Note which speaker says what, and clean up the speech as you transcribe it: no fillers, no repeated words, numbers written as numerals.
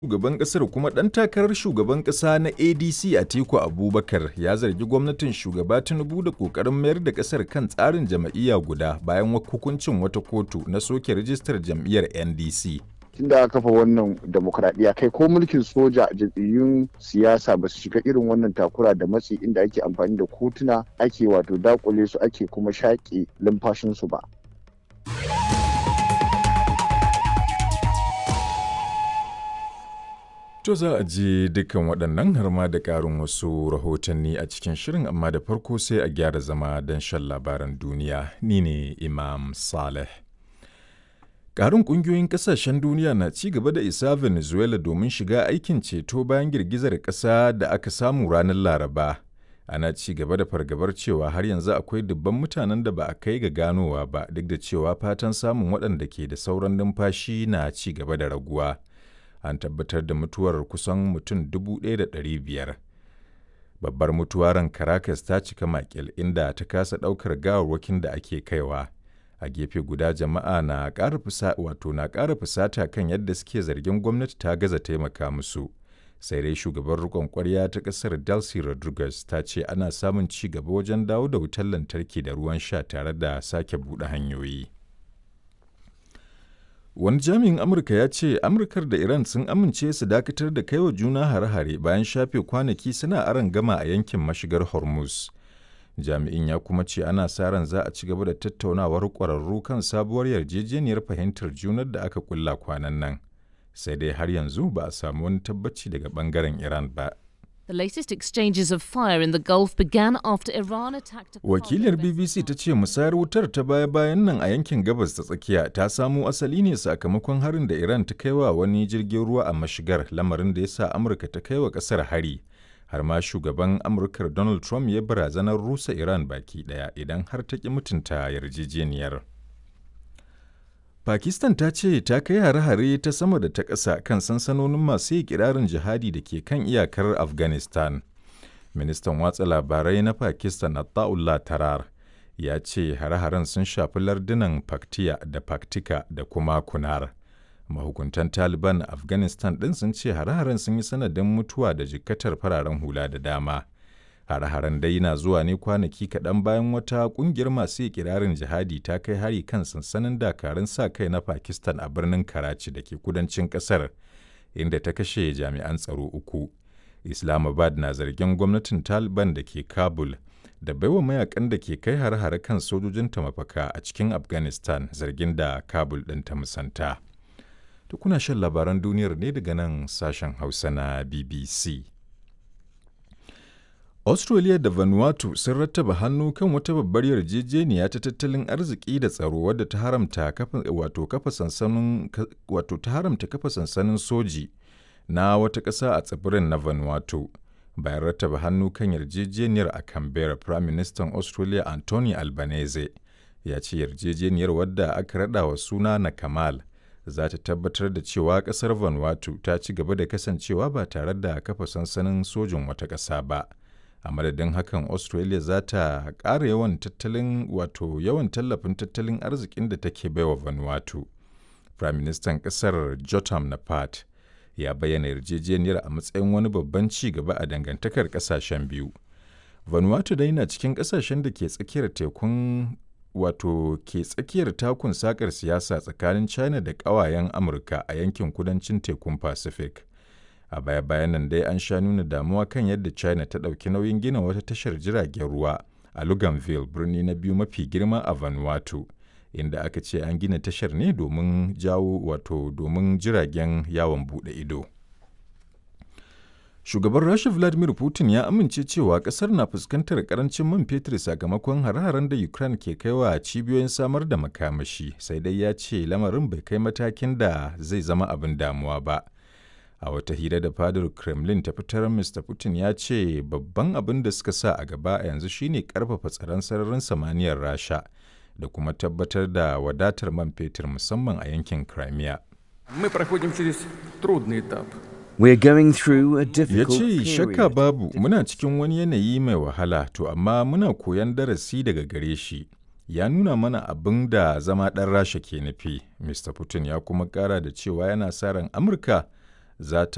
Speaker 1: Shugaban ƙasar kuma ɗan takarar shugaban ƙasa na ADC Atiku Abubakar ya zargi gwamnatin shugaba Tinubu da ƙoƙarin mayar da ƙasar kan tsarin jam'iyya guda bayan hukuncin wata kotu na soke rijistar jam'iyyar NDC.
Speaker 2: Tun da aka kafa wannan demokradiyya kai ko mulkin soja jam'iyyun siyasa ba su shiga irin wannan takura da matsi inda ake amfani da kotuna ake wato dakule su ake kuma shaƙe lumfashinsu ba.
Speaker 1: To za a ji dukkan waɗannan har ma da ƙarin wasu rahotanni a cikin shirin amma da farko sai a gyara zama don shan labaran duniya. Ni ne Imam Saleh. Ƙarin ƙungiyoyin ƙasashen duniya na ci gaba da isa Venezuela domin shiga aikin ceto bayan girgizar ƙasa da aka samu ranar Laraba. Ana ci gaba da fargabar cewa har yanzu akwai dubban mutanen da ba a kai ga ganowa ba duk da cewa fatan samun waɗanda ke da sauran numfashi na ci gaba da raguwa. An tabbatar da mutuwar kusan mutum 1,500. Babbar mutuwaran Caracas ta cika makil inda ta kasa ɗaukar gawarwakin da ake kaiwa. A gefe guda jama'a na ƙara fusata kan yadda suke zargin gwamnati ta gaza taimaka musu. Sai dai shugaban riƙon ƙwarya ta ƙasar Delcy Rodriguez ta ce ana samun ci gaba wajen dawo da wutar lantarki da ruwan sha tare da sake buɗe hanyoyi. Wani jami'in Amurka ya ce Amurkar da Iran sun amince su dakatar da kaiwa juna hare-hare bayan shafe kwanaki suna arangama a yankin mashigar Hormuz. Jami'in ya kuma ce ana sa ran za a ci gaba da tattaunawar ƙwararru kan sabuwar yarjejeniyar fahimtar junar da aka kulla kwanan nan. Sai dai har yanzu ba a samu wani tabbaci daga ɓangaren Iran ba.
Speaker 3: The latest exchanges of fire in the Gulf began after Iran attacked a
Speaker 1: Wakilar BBC ta ce musayar wutar ta baya-bayan nan a yankin gabas ta tsakiya ta samo asali ne sakamakon harin da Iran ta kai wa wani jirgin ruwa a mashigar, lamarin da ya sa Amurka ta kai wa ƙasar hari. Har ma shugaban Amurkar Donald Trump ya barazanar rusa Iran baki ɗaya idan har ta ƙi mutunta yarjejeniyar. Pakistan ta ce ta kai hare-hare ta sama da ta ƙasa kan sansanonin masu ikirarin jihadi da ke kan iyakar Afghanistan. Ministan watsa labarai na Pakistan Attaullah Tarar ya ce hare-haren sun shafi lardunan Paktiya da Paktika da kuma Kunar. Mahukuntan Taliban a Afghanistan ɗin sun ce hare-haren sun yi sanadin mutuwa da jikkatar fararen hula da dama. Hare-haren dai na zuwa ne kwanaki kaɗan bayan wata ƙungiyar masu ikirarin jihadi ta kai hari kan sansanin dakarun sa-kai na Pakistan a birnin Karachi da ke kudancin ƙasar, inda ta kashe jami'an tsaro 3. Islamabad na zargin gwamnatin Taliban da ke Kabul da baiwa mayakan da ke kai hare-hare kan sojojinta mafaka a cikin Afghanistan, zargin da Kabul ɗin ta musanta. Kuna shan labaran duniyar ne daga nan sashen Hausa na BBC. Australia da Vanuatu sun rattaba hannu kan wata babbar yarjejeniya ta tattalin arziki da tsaro wadda ta haramta kafa sansanin soji na wata ƙasa a tsibirin na Vanuatu. Bayan rattaba hannu kan yarjejeniyar a Canberra, Prime Minister Australia Anthony Albanese ya ce yarjejeniyar wadda aka raɗa wa suna na Kamal za ta tabbatar da cewa ƙasar Vanuatu ta ci gaba da kasancewa ba tare da kafa sansanin sojin wata ƙasa ba. A madadin hakan Australia za ta ƙara yawan tallafin tattalin arzikin da take baiwa Vanuatu. Prime Minister ƙasar Jotam Napat ya bayyana yarjejeniyar a matsayin wani babban ci gaba a dangantakar ƙasashen biyu. Vanuatu dai na cikin ƙasashen da ke tsakiyar takun sakar siyasa tsakanin China da ƙawayen Amurka a yankin kudancin tekun Pacific. A baya-bayan nan dai an sha nuna damuwa kan yadda China ta ɗauki nauyin gina wata tashar jiragen ruwa a Luganville, birni na biyu mafi girma a Vanuatu, inda aka ce an gina tashar ne domin jiragen yawon buɗe ido. Shugaban Rasha Vladimir Putin ya amince cewa ƙasar na fuskantar ƙarancin man fetur sakamakon hare-haren da Ukraine ke kaiwa cibiyoyin samar da makamashi, sai dai ya ce lamarin bai kai matakin da zai zama abin damuwa ba. A wata hira da fadar Kremlin ta fitar, Mr. Putin ya ce babban abin da suka sa a gaba a yanzu shine ƙarfafa tsaron sararin samaniyar Rasha da kuma tabbatar da wadatar man fetur musamman a yankin Crimea.
Speaker 4: We're going through a
Speaker 1: Ya
Speaker 4: difficult
Speaker 1: ce shakka
Speaker 4: period.
Speaker 1: babu muna cikin wani yanayi mai wahala to amma muna koyon darasi daga gare shi. Ya nuna mana abin da zama ɗan Rasha ke nufi. Mr. Putin ya kuma ƙara da cewa yana sa ran Amurka za ta